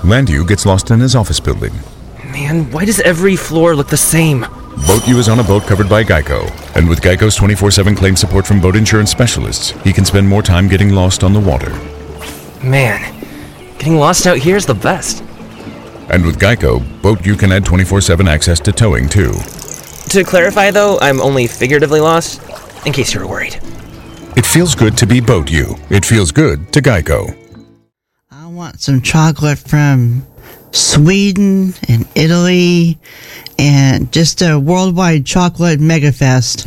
Landu gets lost in his office building. Man, why does every floor look the same? Boat U is on a boat covered by Geico, and with Geico's 24/7 claim support from boat insurance specialists, he can spend more time getting lost on the water. Man, getting lost out here is the best. And with Geico, Boat U can add 24/7 access to towing, too. To clarify, though, I'm only figuratively lost, in case you were worried. It feels good to be Boat U. It feels good to Geico. I want some chocolate from Sweden and Italy and just a worldwide chocolate mega fest.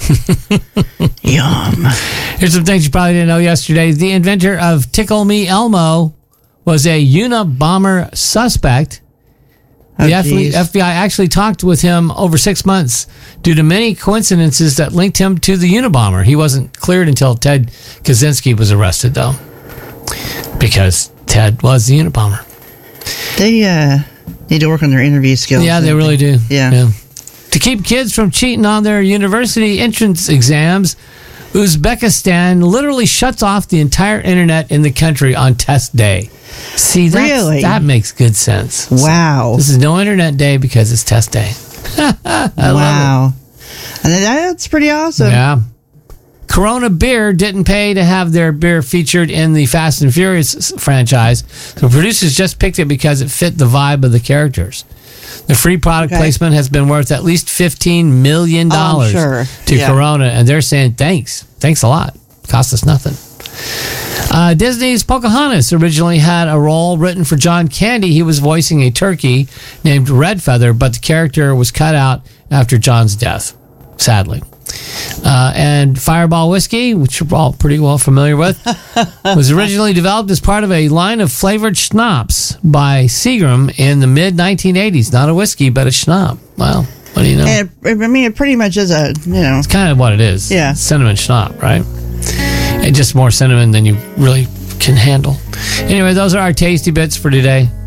Yum. Here's some things you probably didn't know yesterday. The inventor of Tickle Me Elmo was a Unabomber suspect. The FBI actually talked with him over 6 months due to many coincidences that linked him to the Unabomber. He wasn't cleared until Ted Kaczynski was arrested, though, because Ted was the Unabomber. They need to work on their interview skills. Yeah, they really do. Yeah. To keep kids from cheating on their university entrance exams, Uzbekistan literally shuts off the entire internet in the country on test day. See, that makes good sense. Wow. This is no internet day because it's test day. Wow. And that's pretty awesome. Yeah. Corona Beer didn't pay to have their beer featured in the Fast and Furious franchise. So producers just picked it because it fit the vibe of the characters. The free product placement has been worth at least $15 million to Corona, and they're saying thanks. Thanks a lot. Cost us nothing. Disney's Pocahontas originally had a role written for John Candy. He was voicing a turkey named Red Feather, but the character was cut out after John's death, sadly. And Fireball Whiskey, which you're all pretty well familiar with, was originally developed as part of a line of flavored schnapps by Seagram in the mid-1980s. Not a whiskey, but a schnapp. Wow. What do you know? And it pretty much is It's kind of what it is. Yeah. Cinnamon schnapp, right? And just more cinnamon than you really can handle. Anyway, those are our tasty bits for today.